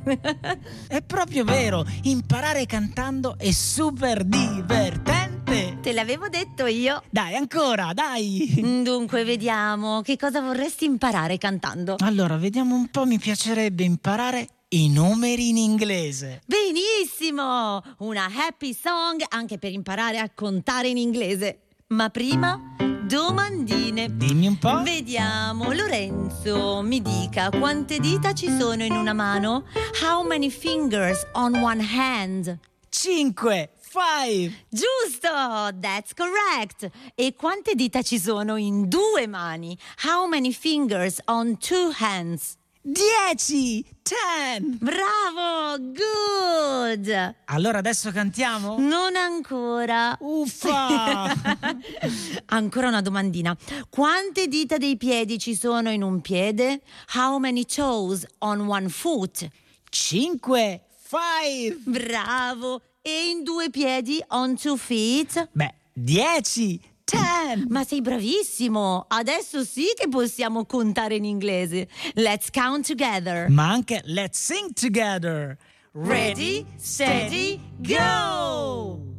È proprio vero, imparare cantando è super divertente. Te l'avevo detto io. Dai, ancora, dai. Dunque, vediamo, che cosa vorresti imparare cantando? Allora, vediamo un po', mi piacerebbe imparare i numeri in inglese. Benissimo! Una happy song anche per imparare a contare in inglese. Ma prima, domandine. Dimmi un po'. Vediamo, Lorenzo, mi dica quante dita ci sono in una mano? How many fingers on one hand? 5, 5. Giusto, that's correct. E quante dita ci sono in due mani? How many fingers on two hands? 10, 10. Bravo, good. Allora adesso cantiamo? Non ancora. Uffa! Ancora una domandina. Quante dita dei piedi ci sono in un piede? How many toes on one foot? 5, 5. Bravo. E in due piedi on two feet? Beh, 10, 10. Ma sei bravissimo. Adesso sì che possiamo contare in inglese. Let's count together. Ma anche let's sing together. Ready, steady, go!